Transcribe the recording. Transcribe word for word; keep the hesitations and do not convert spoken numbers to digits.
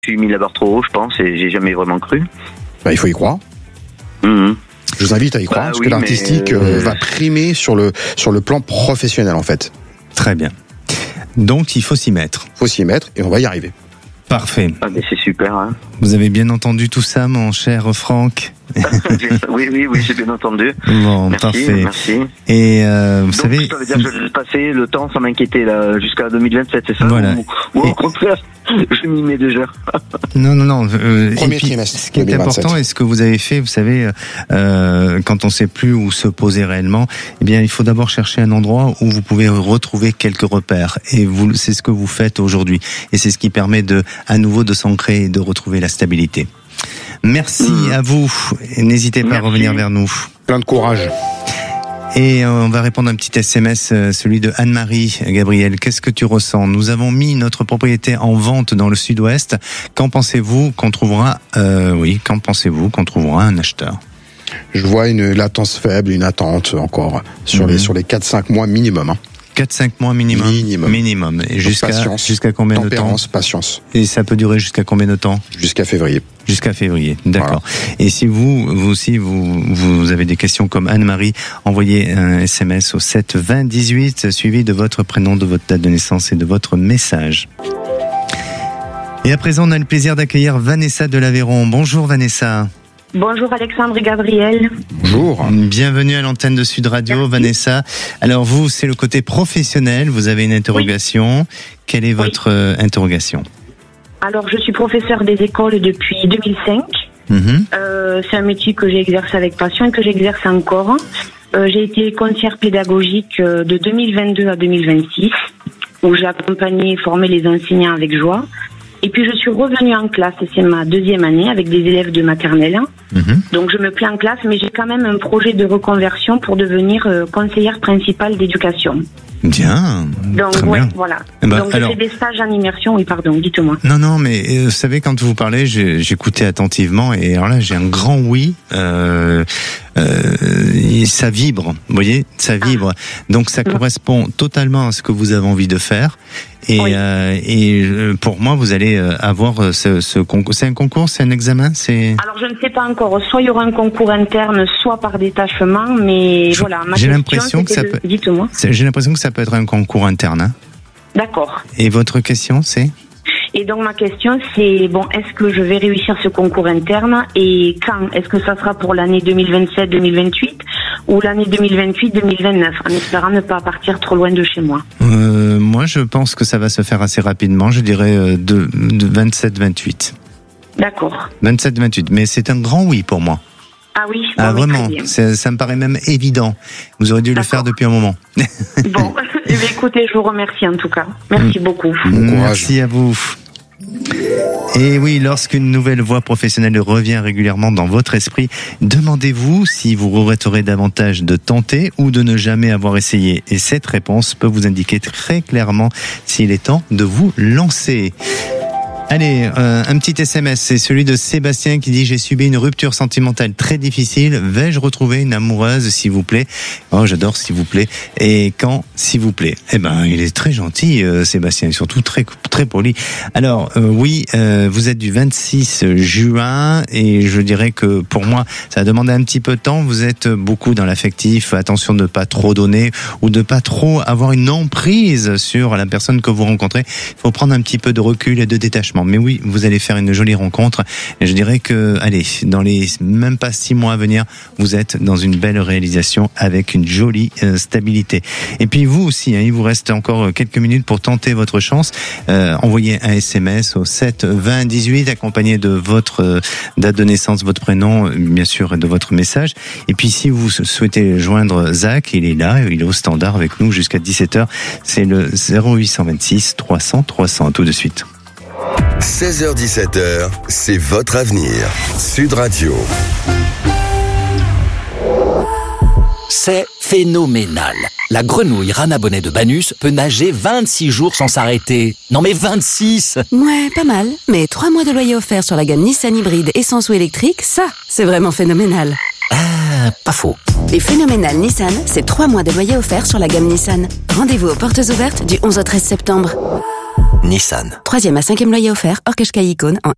Je suis mis la barre trop haut, je pense, et j'ai jamais vraiment cru. Bah, il faut y croire. Mmh. Je vous invite à y croire, bah, parce oui, que l'artistique euh... va primer sur le, sur le plan professionnel, en fait. Très bien. Donc, il faut s'y mettre. Il faut s'y mettre, et on va y arriver. Parfait. Ah, mais c'est super, hein. Vous avez bien entendu tout ça, mon cher Franck? Oui, oui, oui, j'ai bien entendu. Bon, merci, parfait. Merci. Et euh, vous Donc, savez, ça veut dire que je vais passer le temps sans m'inquiéter là jusqu'à deux mille vingt-sept, c'est ça? Voilà. Ou, ou au contraire, je m'y mets déjà. Non, non, non. Euh, Premier et puis, trimestre. Ce qui est deux mille vingt-sept. important et ce que vous avez fait, vous savez, euh, quand on ne sait plus où se poser réellement, eh bien, il faut d'abord chercher un endroit où vous pouvez retrouver quelques repères. Et vous, c'est ce que vous faites aujourd'hui. Et c'est ce qui permet de, à nouveau, de s'ancrer et de retrouver la stabilité. Merci mmh. à vous. Et n'hésitez pas Merci. à revenir vers nous. Plein de courage. Et on va répondre à un petit S M S, celui de Anne-Marie. Gabriel, qu'est-ce que tu ressens? Nous avons mis notre propriété en vente dans le sud-ouest. Quand pensez-vous qu'on trouvera, euh, oui, quand pensez-vous qu'on trouvera un acheteur? Je vois une latence faible, une attente encore sur mmh. les sur les quatre cinq mois minimum. Hein. quatre cinq mois minimum. Minimum. Minimum. Et jusqu'à patience, jusqu'à combien de temps? Tempérance, patience. Et ça peut durer jusqu'à combien de temps? Jusqu'à février. Jusqu'à février, d'accord. Voilà. Et si vous, vous aussi, vous, vous avez des questions comme Anne-Marie, envoyez un S M S au sept vingt dix-huit, suivi de votre prénom, de votre date de naissance et de votre message. Et à présent, on a le plaisir d'accueillir Vanessa de l'Aveyron. Bonjour Vanessa. Bonjour Alexandre et Gabriel. Bonjour. Bienvenue à l'antenne de Sud Radio. Merci. Vanessa. Alors vous, c'est le côté professionnel, vous avez une interrogation. Oui. Quelle est votre oui. euh, interrogation? Alors je suis professeur des écoles depuis deux mille cinq. Mmh. Euh, c'est un métier que j'ai exercé avec passion et que j'exerce encore. Euh, j'ai été conseillère pédagogique de deux mille vingt-deux à deux mille vingt-six, où j'ai accompagné et formé les enseignants avec joie. Et puis je suis revenue en classe, et c'est ma deuxième année avec des élèves de maternelle. Mmh. Donc je me plais en classe, mais j'ai quand même un projet de reconversion pour devenir euh, conseillère principale d'éducation. Bien. Donc très ouais, bien. voilà. Eh ben, Donc je alors... fais des stages en immersion. Oui, pardon, dites-moi. Non, non, mais euh, vous savez, quand vous parlez, j'ai, j'écoutais attentivement, et alors là, j'ai un grand oui. Euh, euh, ça vibre, vous voyez, ça vibre. Ah. Donc ça mmh. correspond totalement à ce que vous avez envie de faire. Et, oui. euh, et pour moi, vous allez avoir ce, ce concours. C'est un concours, c'est un examen, c'est. Alors je ne sais pas encore. Soit il y aura un concours interne, soit par détachement. Mais je, voilà. Ma j'ai question, l'impression que ça de... peut. Dites-moi. J'ai l'impression que ça peut être un concours interne. Hein. D'accord. Et votre question, c'est? Et donc ma question c'est, bon, est-ce que je vais réussir ce concours interne et quand? Est-ce que ça sera pour l'année deux mille vingt-sept deux mille vingt-huit ou l'année deux mille vingt-huit deux mille vingt-neuf, en espérant ne pas partir trop loin de chez moi? euh, Moi je pense que ça va se faire assez rapidement, je dirais de, de vingt-sept vingt-huit. D'accord. vingt-sept vingt-huit, mais c'est un grand oui pour moi. Ah oui, bon, ah vraiment, ça, ça me paraît même évident. Vous aurez dû D'accord. le faire depuis un moment. Bon, écoutez, je vous remercie en tout cas. Merci mmh. beaucoup. Bon Merci à vous. Et oui, lorsqu'une nouvelle voie professionnelle revient régulièrement dans votre esprit, demandez-vous si vous regretterez davantage de tenter ou de ne jamais avoir essayé. Et cette réponse peut vous indiquer très clairement s'il est temps de vous lancer. Allez, euh, un petit S M S, c'est celui de Sébastien qui dit « J'ai subi une rupture sentimentale très difficile. Vais-je retrouver une amoureuse, s'il vous plaît ?» Oh, j'adore, s'il vous plaît. Et quand, s'il vous plaît? Eh ben, il est très gentil, euh, Sébastien, et surtout très très poli. Alors, euh, oui, euh, vous êtes du vingt-six juin, et je dirais que pour moi, ça a demandé un petit peu de temps. Vous êtes beaucoup dans l'affectif. Attention de ne pas trop donner ou de pas trop avoir une emprise sur la personne que vous rencontrez. Il faut prendre un petit peu de recul et de détachement. Mais oui, vous allez faire une jolie rencontre. Et je dirais que, allez, dans les même pas six mois à venir, vous êtes dans une belle réalisation avec une jolie euh, stabilité. Et puis vous aussi, hein, il vous reste encore quelques minutes pour tenter votre chance. Euh, envoyez un S M S au sept vingt dix-huit accompagné de votre euh, date de naissance, votre prénom, bien sûr, et de votre message. Et puis si vous souhaitez joindre Zach, il est là, il est au standard avec nous jusqu'à dix-sept heures. C'est le zéro huit cent vingt-six trois cents trois cents. Tout de suite. seize heures dix-sept heures, c'est votre avenir. Sud Radio. C'est phénoménal. La grenouille Rana Bonnet de Banus peut nager vingt-six jours sans s'arrêter. Non mais vingt-six! Ouais, pas mal. Mais trois mois de loyer offert sur la gamme Nissan hybride essence ou électrique, ça, c'est vraiment phénoménal. Ah, pas faux. Et phénoménal Nissan, c'est trois mois de loyer offert sur la gamme Nissan. Rendez-vous aux portes ouvertes du onze au treize septembre. Nissan. Troisième à cinquième loyer offert, hors cash icône en